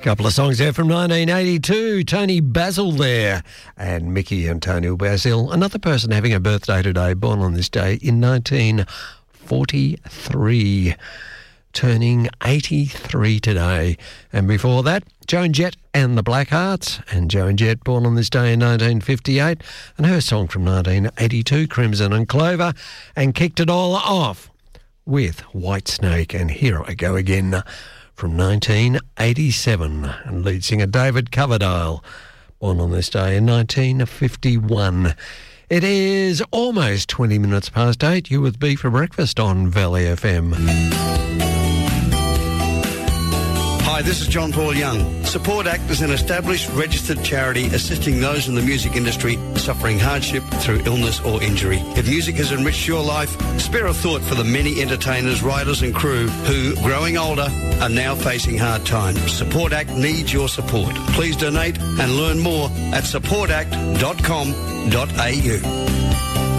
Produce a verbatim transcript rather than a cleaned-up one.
Couple of songs there from nineteen eighty-two. Tony Basil there and Mickey Antonio Basil. Another person having a birthday today, born on this day in nineteen forty-three. Turning eighty-three today. And before that, Joan Jett and the Blackhearts. And Joan Jett, born on this day in nineteen fifty-eight. And her song from nineteen eighty-two, Crimson and Clover. And kicked it all off with Whitesnake and Here I Go Again from nineteen eighty-seven. And lead singer David Coverdale, born on this day in nineteen fifty-one. It is almost twenty minutes past eight. You with B for breakfast on Valley F M. Hi, this is John Paul Young. Support Act is an established registered charity assisting those in the music industry suffering hardship through illness or injury. If music has enriched your life, spare a thought for the many entertainers, writers and crew who, growing older, are now facing hard times. Support Act needs your support. Please donate and learn more at support act dot com dot a u.